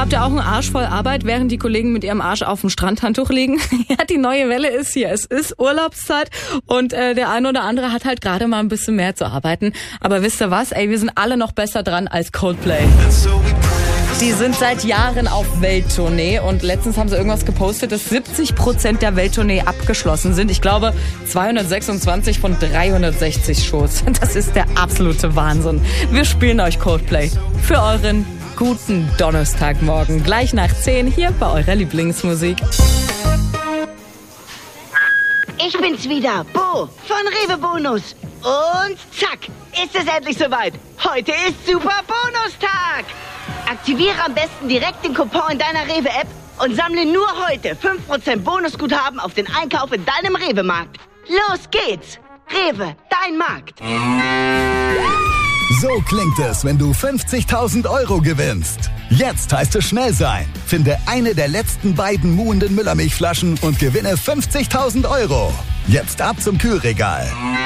Habt ihr auch einen Arsch voll Arbeit, während die Kollegen mit ihrem Arsch auf dem Strandhandtuch liegen? Ja, die neue Welle ist hier. Es ist Urlaubszeit und der eine oder andere hat halt gerade mal ein bisschen mehr zu arbeiten. Aber wisst ihr was? Ey, wir sind alle noch besser dran als Coldplay. Die sind seit Jahren auf Welttournee und letztens haben sie irgendwas gepostet, dass 70% der Welttournee abgeschlossen sind. Ich glaube 226 von 360 Shows. Das ist der absolute Wahnsinn. Wir spielen euch Coldplay für euren guten Donnerstagmorgen. Gleich nach 10 hier bei eurer Lieblingsmusik. Ich bin's wieder, Bo von Rewe Bonus. Und zack, ist es endlich soweit. Heute ist Super Bonustag. Aktiviere am besten direkt den Coupon in deiner Rewe-App und sammle nur heute 5% Bonusguthaben auf den Einkauf in deinem Rewe-Markt. Los geht's! Rewe, dein Markt. So klingt es, wenn du 50.000 € gewinnst. Jetzt heißt es schnell sein. Finde eine der letzten beiden muhenden Müllermilchflaschen und gewinne 50.000 €. Jetzt ab zum Kühlregal.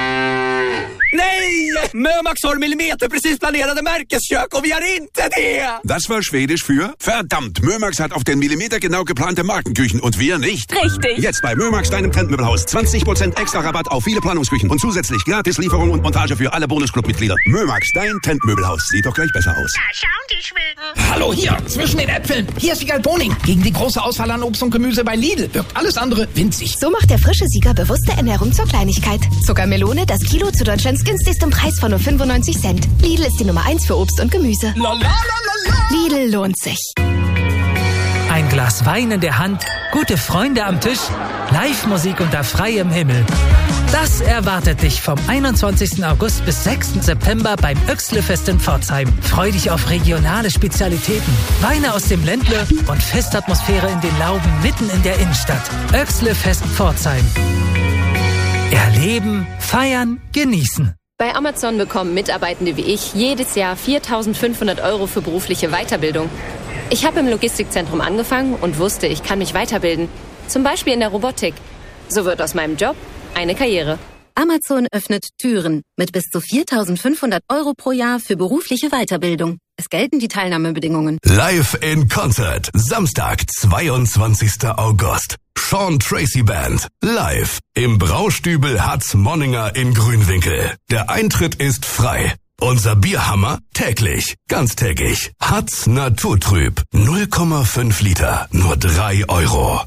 Nej! Mömax har millimeterprecis planerade Märkeskök och vi har inte det! Das war Schwedisch für verdammt. Mömax hat auf den Millimeter genau geplante Markenküchen und wir nicht. Richtig. Jetzt bei Mömax, deinem Trendmöbelhaus. 20% extra Rabatt auf viele Planungsküchen und zusätzlich gratis Lieferung und Montage für alle Bonusclub-Mitglieder. Mömax, dein Trendmöbelhaus. Sieht doch gleich besser aus. Da schauen die Schweden. Hallo hier, zwischen den Äpfeln. Hier ist Wiegald Boning. Gegen die große Auswahl an Obst und Gemüse bei Lidl wirkt alles andere winzig. So macht der frische Sieger bewusste Ernährung zur Kleinigkeit. Zuckermelone, das Kilo zu Deutschlands günstigsten Preis von nur 95 Cent. Lidl ist die Nummer 1 für Obst und Gemüse. Lidl lohnt sich. Ein Glas Wein in der Hand, gute Freunde am Tisch, Live-Musik unter freiem Himmel. Das erwartet dich vom 21. August bis 6. September beim Oechsle-Fest in Pforzheim. Freu dich auf regionale Spezialitäten, Weine aus dem Ländle und Festatmosphäre in den Lauben mitten in der Innenstadt. Oechsle-Fest Pforzheim. Erleben, feiern, genießen. Bei Amazon bekommen Mitarbeitende wie ich jedes Jahr 4.500 € für berufliche Weiterbildung. Ich habe im Logistikzentrum angefangen und wusste, ich kann mich weiterbilden. Zum Beispiel in der Robotik. So wird aus meinem Job eine Karriere. Amazon öffnet Türen mit bis zu 4.500 € pro Jahr für berufliche Weiterbildung. Es gelten die Teilnahmebedingungen. Live in Concert. Samstag, 22. August. Sean Tracy Band. Live im Braustübel Hatz Monninger in Grünwinkel. Der Eintritt ist frei. Unser Bierhammer täglich, ganztägig. Hatz Naturtrüb. 0,5 Liter. Nur 3 €.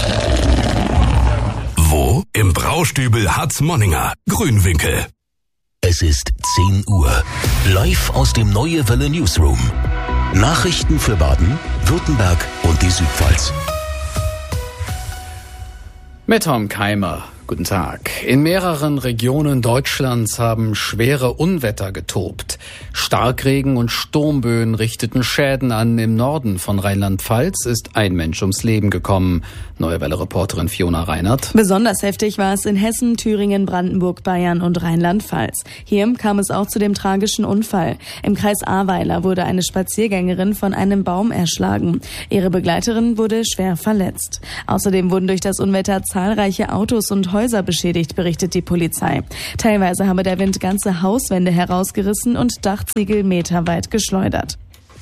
Wo? Im Braustübel Hatz Monninger, Grünwinkel. Es ist 10 Uhr. Live aus dem Neue Welle Newsroom. Nachrichten für Baden, Württemberg und die Südpfalz. Mit Tom Keimer. Guten Tag. In mehreren Regionen Deutschlands haben schwere Unwetter getobt. Starkregen und Sturmböen richteten Schäden an. Im Norden von Rheinland-Pfalz ist ein Mensch ums Leben gekommen. Neue Welle-Reporterin Fiona Reinhardt. Besonders heftig war es in Hessen, Thüringen, Brandenburg, Bayern und Rheinland-Pfalz. Hier kam es auch zu dem tragischen Unfall. Im Kreis Ahrweiler wurde eine Spaziergängerin von einem Baum erschlagen. Ihre Begleiterin wurde schwer verletzt. Außerdem wurden durch das Unwetter zahlreiche Autos und Häuser beschädigt, berichtet die Polizei. Teilweise habe der Wind ganze Hauswände herausgerissen und Dachziegel meterweit geschleudert.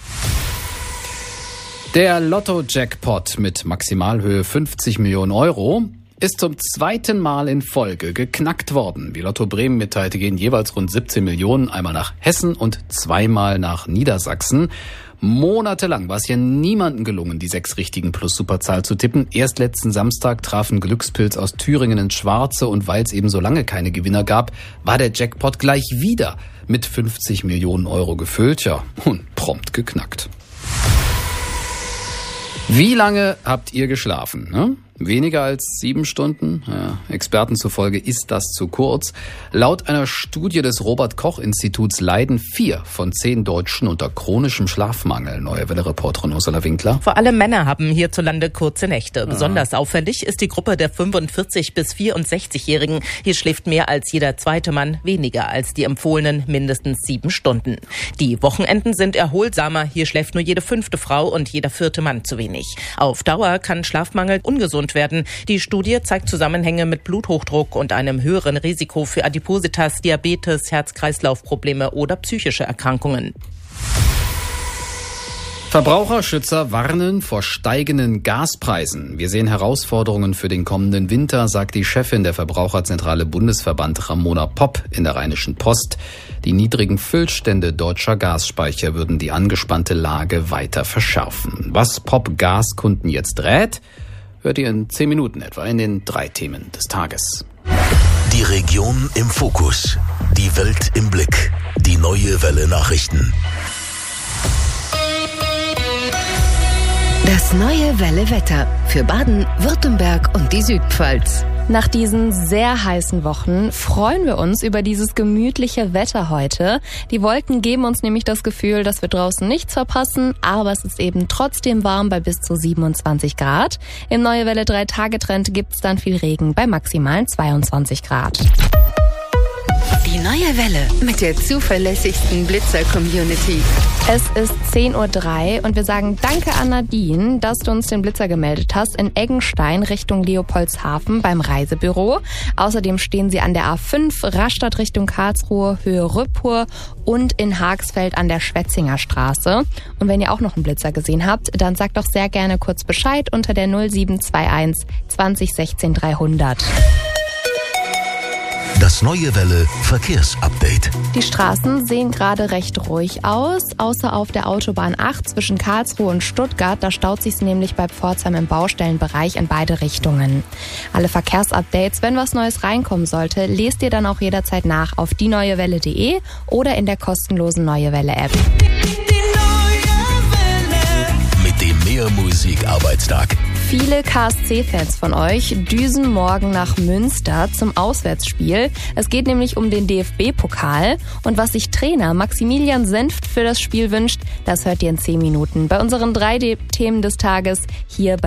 Der Lotto-Jackpot mit Maximalhöhe 50 Millionen € ist zum zweiten Mal in Folge geknackt worden. Wie Lotto Bremen mitteilte, gehen jeweils rund 17 Millionen einmal nach Hessen und zweimal nach Niedersachsen. Monatelang war es ja niemandem gelungen, die 6 richtigen plus Superzahl zu tippen. Erst letzten Samstag trafen Glückspilz aus Thüringen ins Schwarze und weil es eben so lange keine Gewinner gab, war der Jackpot gleich wieder mit 50 Millionen € gefüllt. Ja, und prompt geknackt. Wie lange habt ihr geschlafen? Ne? Weniger als 7 Stunden? Ja, Experten zufolge ist das zu kurz. Laut einer Studie des Robert-Koch-Instituts leiden 4 von 10 Deutschen unter chronischem Schlafmangel. Neue Welle-Reporterin Ursula Winkler. Vor allem Männer haben hierzulande kurze Nächte. Besonders auffällig ist die Gruppe der 45- bis 64-Jährigen. Hier schläft mehr als jeder zweite Mann weniger als die empfohlenen mindestens 7 Stunden. Die Wochenenden sind erholsamer. Hier schläft nur jede 5. Frau und jeder 4. Mann zu wenig. Auf Dauer kann Schlafmangel ungesund werden. Die Studie zeigt Zusammenhänge mit Bluthochdruck und einem höheren Risiko für Adipositas, Diabetes, Herz-Kreislauf-Probleme oder psychische Erkrankungen. Verbraucherschützer warnen vor steigenden Gaspreisen. Wir sehen Herausforderungen für den kommenden Winter, sagt die Chefin der Verbraucherzentrale Bundesverband Ramona Popp in der Rheinischen Post. Die niedrigen Füllstände deutscher Gasspeicher würden die angespannte Lage weiter verschärfen. Was Popp Gaskunden jetzt rät, hört ihr in 10 Minuten etwa in den 3 Themen des Tages. Die Region im Fokus. Die Welt im Blick. Die neue Welle Nachrichten. Das neue Welle Wetter für Baden, Württemberg und die Südpfalz. Nach diesen sehr heißen Wochen freuen wir uns über dieses gemütliche Wetter heute. Die Wolken geben uns nämlich das Gefühl, dass wir draußen nichts verpassen, aber es ist eben trotzdem warm bei bis zu 27 Grad. Im Neue Welle 3-Tage-Trend gibt's dann viel Regen bei maximalen 22 Grad. Die neue Welle mit der zuverlässigsten Blitzer-Community. Es ist 10:03 Uhr und wir sagen Danke an Nadine, dass du uns den Blitzer gemeldet hast in Eggenstein Richtung Leopoldshafen beim Reisebüro. Außerdem stehen sie an der A5 Rastatt Richtung Karlsruhe, Höhe Rüppur und in Haagsfeld an der Schwetzinger Straße. Und wenn ihr auch noch einen Blitzer gesehen habt, dann sagt doch sehr gerne kurz Bescheid unter der 0721 20 16 300. Das neue Welle Verkehrsupdate. Die Straßen sehen gerade recht ruhig aus, außer auf der Autobahn 8 zwischen Karlsruhe und Stuttgart. Da staut sich's nämlich bei Pforzheim im Baustellenbereich in beide Richtungen. Alle Verkehrsupdates, wenn was Neues reinkommen sollte, lest ihr dann auch jederzeit nach auf dieneuewelle.de oder in der kostenlosen Neue Welle App. Mit dem Mehrmusik-Arbeitstag. Viele KSC-Fans von euch düsen morgen nach Münster zum Auswärtsspiel. Es geht nämlich um den DFB-Pokal. Und was sich Trainer Maximilian Senft für das Spiel wünscht, das hört ihr in 10 Minuten bei unseren 3 Themen des Tages hier bei